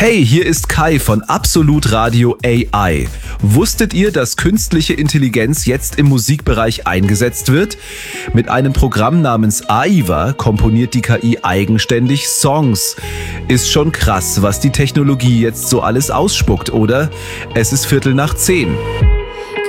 Hey, hier ist Kai von Absolut Radio AI. Wusstet ihr, dass künstliche Intelligenz jetzt im Musikbereich eingesetzt wird? Mit einem Programm namens AIVA komponiert die KI eigenständig Songs. Ist schon krass, was die Technologie jetzt so alles ausspuckt, oder? Es ist 9:15.